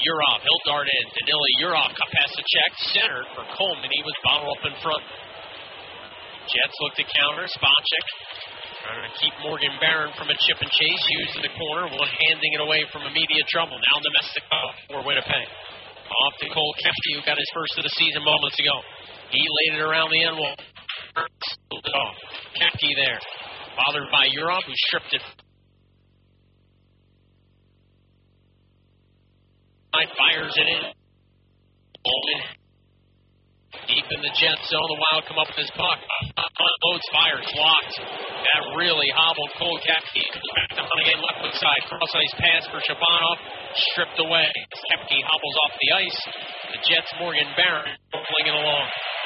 Urov. He'll dart in. Danila Urov past the check. Centered for Coleman. He was bottled up in front. Jets look to counter. Spacek trying to keep Morgan Barron from a chip and chase. Hughes in the corner. One handing it away from immediate trouble. Now Nemestikov for Winnipeg. Off to Cole Kefke, who got his first of the season moments ago. He laid it around the end wall. Pulled it off. Kefke there. Bothered by Urov, who stripped it. Fires it in. Bowman. Deep in the Jet zone. The Wild come up with his puck. Unloads, fires, blocked. That really hobbled Cole Kefke. Back to Huntington, left side. Cross-ice pass for Shabanov. Stripped away. Kefke hobbles off the ice. The Jets' Morgan Barron flinging along.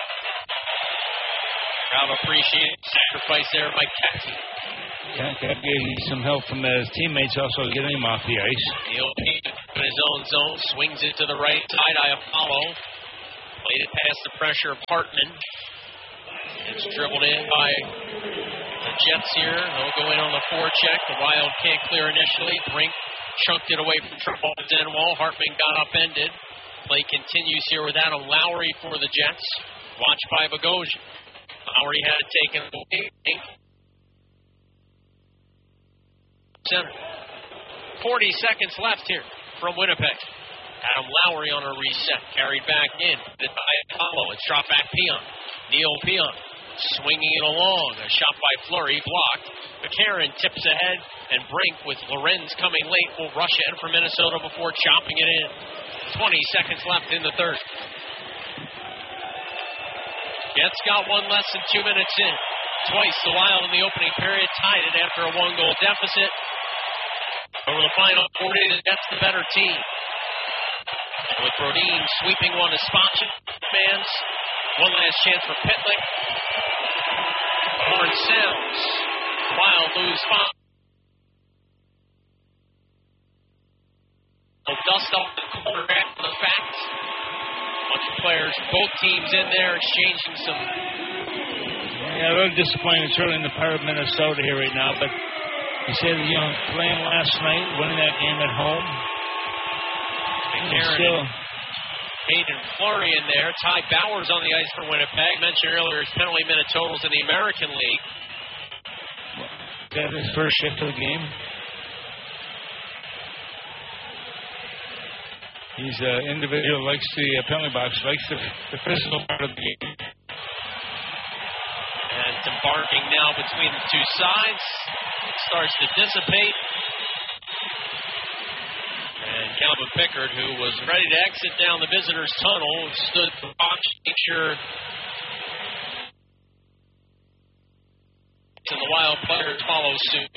Crowd appreciated the sacrifice there by Kefke. Yeah, Kefke needs some help from his teammates also getting him off the ice. Neil Pete in his own zone. Swings it to the right side. Iafallo. Played it past the pressure of Hartman. It's dribbled in by the Jets here. They'll go in on the forecheck. The Wild can't clear initially. Brink chunked it away from Denwall. Hartman got upended. Play continues here with Adam Lowry for the Jets. Watched by Bogosian. Lowry had it taken away. Center. 40 seconds left here from Winnipeg. Adam Lowry on a reset. Carried back in. By Apollo. It's dropped back Pion. Neil Pion swinging it along. A shot by Fleury. Blocked. McCarron tips ahead. And Brink with Lorenz coming late will rush in for Minnesota before chopping it in. 20 seconds left in the third. Jets got one less than 2 minutes in. Twice the Wild in the opening period tied it after a one-goal deficit. Over the final 40, the Jets the better team. With Brodin sweeping one to Spacek. Fans. One last chance for Pitlick. Horn sounds. Wild lose 5. They'll dust off the quarterback for the fact. Bunch of players, both teams in there exchanging some. Yeah, a little disappointing certainly in the part of Minnesota here right now, but you said, playing last night, winning that game at home. Still Hayden Fleury in there. Ty Bowers on the ice for Winnipeg. Mentioned earlier his penalty minute totals in the American League. That his first shift of the game. He's an individual who likes the penalty box, likes the physical part of the game. And embarking now between the two sides. Starts to dissipate. And Calvin Pickard, who was ready to exit down the visitors' tunnel, stood to watch, make sure. And the Wild players follow suit.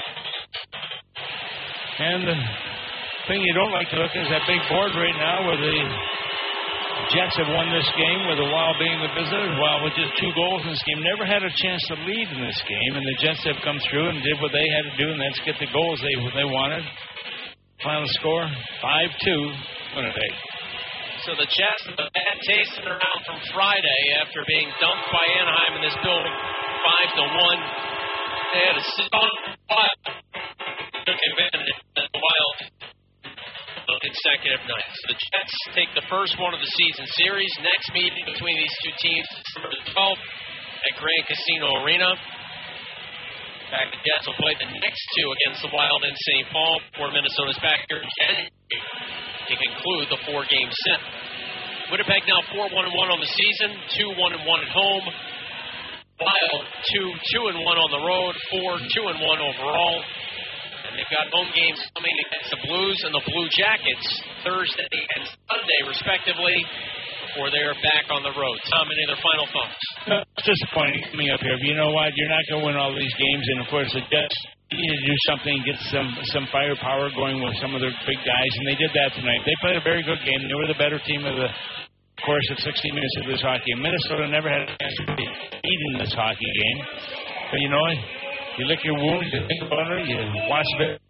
And the thing you don't like to look at is that big board right now where the Jets have won this game, with the Wild being the visitors. Wild with just 2 goals in this game. Never had a chance to lead in this game, and the Jets have come through and did what they had to do, and that's get the goals they wanted. Final score, 5-2, Winnipeg. So the Jets have a bad taste in their mouth from Friday after being dumped by Anaheim in this building, 5-1. They had a sit on Wild. Took advantage of the Wild consecutive nights. The Jets take the first one of the season series. Next meeting between these two teams, December 12th at Grand Casino Arena. In fact, the Jets will play the next 2 against the Wild in St. Paul before Minnesota's back here in January to conclude the 4-game set. Winnipeg now 4-1-1 on the season, 2-1-1 at home. Wild 2-2-1 on the road, 4-2-1 overall. And they've got home games coming against the Blues and the Blue Jackets Thursday and Sunday, respectively, before they're back on the road. Tom, any other final thoughts? It's disappointing coming up here, but you know what? You're not going to win all these games, and of course the Jets need to do something, get some firepower going with some of their big guys, and they did that tonight. They played a very good game. They were the better team of the course of 60 minutes of this hockey. Minnesota never had a chance to be in this hockey game, but you know, you lick your wounds, you think about it, you watch it.